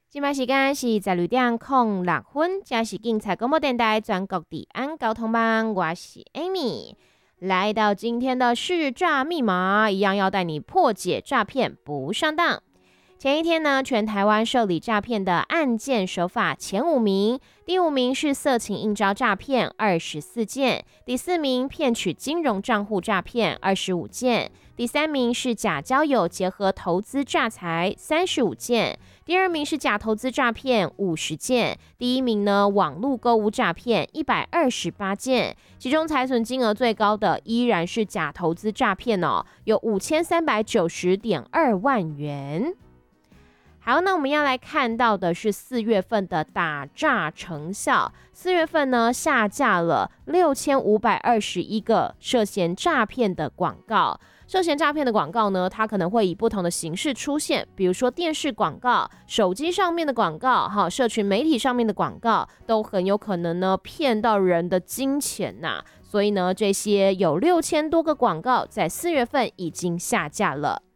现在时间是12:06，这是警察广播电台全国治安交通网，我是 Amy。来到今天的试诈密码，一样要带你破解诈骗不上当。前一天呢，全台湾受理诈骗的案件手法前5名，第5名是色情应招诈骗24件，第4名骗取金融账户诈骗25件，第3名是假交友结合投资诈财35件，第2名是假投资诈骗50件，第1名呢网络购物诈骗128件，其中财损金额最高的依然是假投资诈骗哦，有5390.2万元。好，那我们要来看到的是4月份的打诈成效。4月份呢，下架了6521个涉嫌诈骗的广告。涉嫌诈骗的广告呢，它可能会以不同的形式出现，比如说电视广告、手机上面的广告、社群媒体上面的广告，都很有可能呢骗到人的金钱呐。所以呢，这些有6000多个广告在4月份已经下架了。